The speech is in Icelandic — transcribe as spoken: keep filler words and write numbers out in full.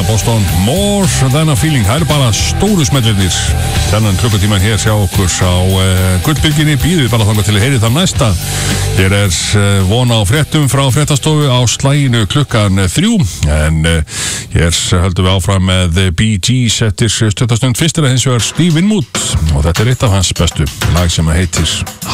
Boston, More Than A Feeling. Það eru bara stóru smellirnir. Þennan klukkutíman hér sjá okkur á uh, Gullbylgjunni. Býðið bara þangað til að heyri það næsta. Hér er uh, von á fréttum frá fréttastofu á slaginu klukkan þrjú. En uh, hér höldum við áfram með Bee Gees eftir stuttarstund. Fyrst er það hins vegar Steve Winwood og þetta er eitt af hans bestu lag sem heitir